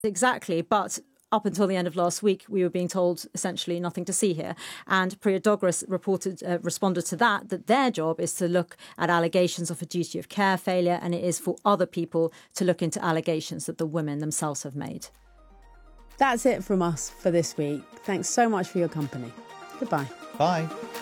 Exactly, but up until the end of last week, we were being told essentially nothing to see here. And Priya Dogras responded to that their job is to look at allegations of a duty of care failure, and it is for other people to look into allegations that the women themselves have made. That's it from us for this week. Thanks so much for your company. Goodbye. Bye.